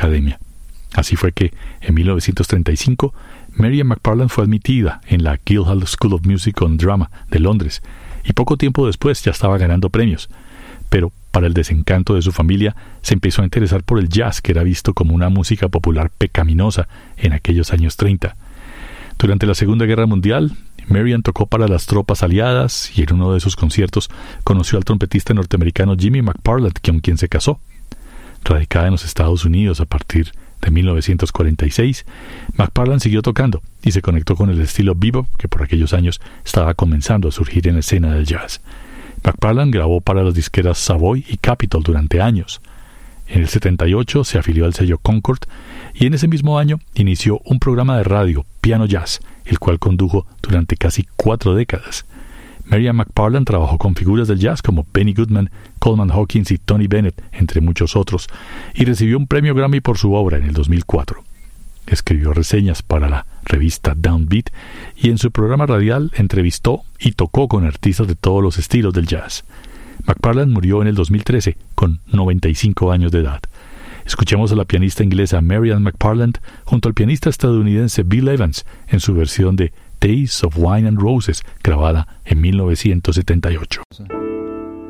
academia. Así fue que, en 1935, Miriam McParland fue admitida en la Guildhall School of Music and Drama de Londres, y poco tiempo después ya estaba ganando premios. Pero, para el desencanto de su familia, se empezó a interesar por el jazz, que era visto como una música popular pecaminosa en aquellos años 30. Durante la Segunda Guerra Mundial, Miriam tocó para las tropas aliadas y en uno de sus conciertos conoció al trompetista norteamericano Jimmy McParland, con quien se casó. Radicada en los Estados Unidos a partir de 1946, McParland siguió tocando y se conectó con el estilo bebop, que por aquellos años estaba comenzando a surgir en la escena del jazz. McParland grabó para las disqueras Savoy y Capitol durante años. En el 78 se afilió al sello Concord y en ese mismo año inició un programa de radio, Piano Jazz, el cual condujo durante casi 4 décadas. Miriam McParland trabajó con figuras del jazz como Benny Goodman, Coleman Hawkins y Tony Bennett, entre muchos otros, y recibió un premio Grammy por su obra en el 2004. Escribió reseñas para la revista Downbeat y en su programa radial entrevistó y tocó con artistas de todos los estilos del jazz. McParland murió en el 2013 con 95 años de edad. Escuchemos a la pianista inglesa Miriam McParland junto al pianista estadounidense Bill Evans en su versión de Days of Wine and Roses, grabada en 1978.